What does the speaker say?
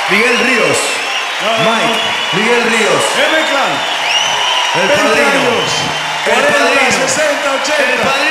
Miguel Ríos. Mike. Miguel Ríos. M-Clan. El 20 padrino. años. El 40, padrino. 60, 80. El padrino.